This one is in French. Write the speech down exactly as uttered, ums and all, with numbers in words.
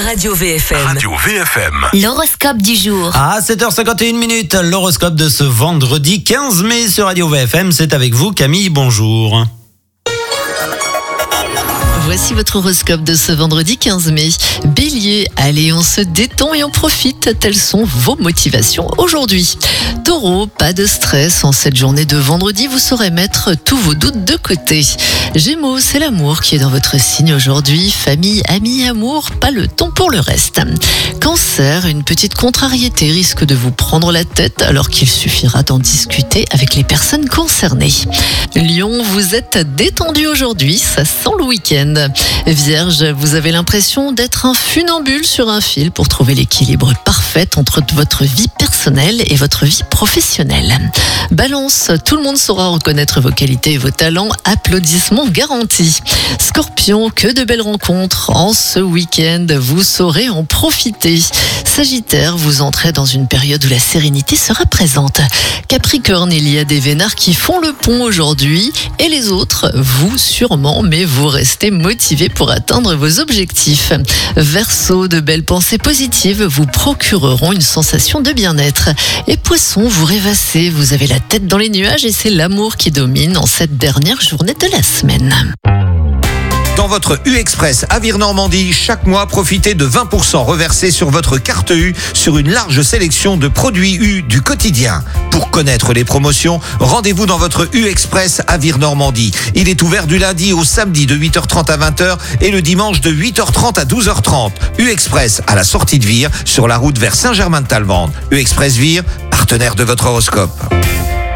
Radio V F M. Radio V F M. L'horoscope du jour. À sept heures cinquante et une minutes, l'horoscope de ce vendredi quinze mai sur Radio V F M. C'est avec vous, Camille, bonjour. Voici votre horoscope de ce vendredi quinze mai. Bélier, allez, on se détend et on profite. Telles sont vos motivations aujourd'hui. Taureau, pas de stress. En cette journée de vendredi, vous saurez mettre tous vos doutes de côté. Gémeaux, c'est l'amour qui est dans votre signe aujourd'hui. Famille, amis, amour, pas le temps pour le reste. Cancer, une petite contrariété risque de vous prendre la tête alors qu'il suffira d'en discuter avec les personnes concernées. Lion, vous êtes détendu aujourd'hui, ça sent le week-end. Vierge, vous avez l'impression d'être un funambule sur un fil pour trouver l'équilibre parfait entre votre vie personnelle et votre vie professionnelle. Balance, tout le monde saura reconnaître vos qualités et vos talents, applaudissements garantis. Scorpion, que de belles rencontres en ce week-end, vous saurez en profiter. Sagittaire, vous entrez dans une période où la sérénité sera présente. Capricorne, il y a des vénards qui font le pont aujourd'hui et les autres, vous sûrement, mais vous restez motivé pour atteindre vos objectifs. Verseau, de belles pensées positives vous procureront une sensation de bien-être. Et Poisson, vous rêvassez, vous avez la tête dans les nuages et c'est l'amour qui domine en cette dernière journée de la semaine. Dans votre U-Express Avir-Normandie, chaque mois, profitez de vingt pour cent reversés sur votre carte U sur une large sélection de produits U du quotidien. Pour connaître les promotions, rendez-vous dans votre U-Express Avir-Normandie. Il est ouvert du lundi au samedi de huit heures trente à vingt heures et le dimanche de huit heures trente à douze heures trente. U-Express à la sortie de Vire sur la route vers Saint-Germain-de-Talvende. U-Express Vire, partenaire de votre horoscope.